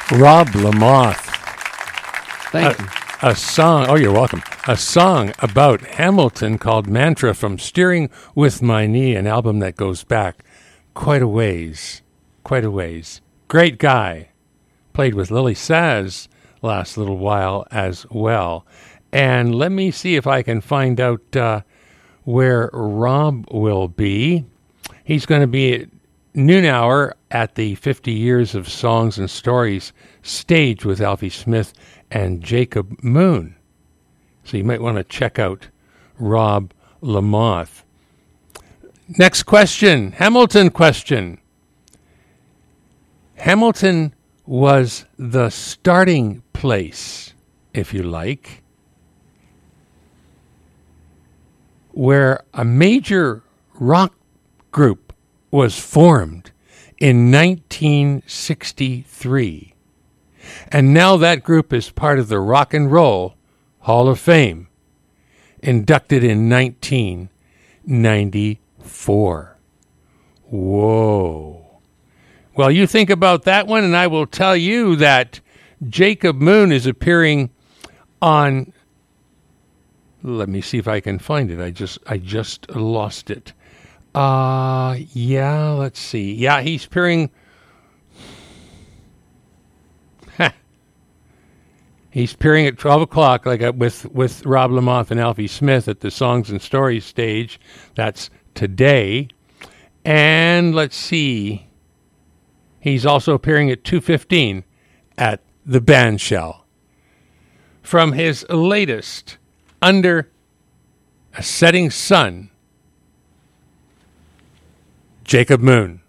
Rob Lamoth. Thank you. A song, oh, you're welcome. A song about Hamilton called Mantra from Steering With My Knee, an album that goes back quite a ways. Quite a ways. Great guy. Played with Lily Saz last little while as well. And let me see if I can find out where Rob will be. He's going to be at noon hour at the 50 Years of Songs and Stories stage with Alfie Smith and Jacob Moon. So you might want to check out Rob Lamoth. Next question, Hamilton question. Hamilton was the starting place, if you like, where a major rock group was formed in 1963. And now that group is part of the Rock and Roll Hall of Fame, inducted in 1994. Whoa. Well, you think about that one, and I will tell you that Jacob Moon is appearing on... Let me see if I can find it. I just lost it. Yeah, let's see. Yeah, he's appearing... He's appearing at 12 o'clock with Rob Lamoth and Alfie Smith at the Songs and Stories stage. That's today. And let's see. He's also appearing at 2:15 at the Bandshell. From his latest, Under a Setting Sun, Jacob Moon.